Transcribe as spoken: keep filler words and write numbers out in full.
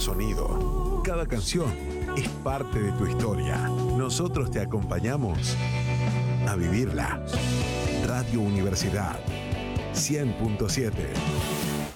sonido. Cada canción es parte de tu historia. Nosotros te acompañamos a vivirla. Radio Universidad cien punto siete.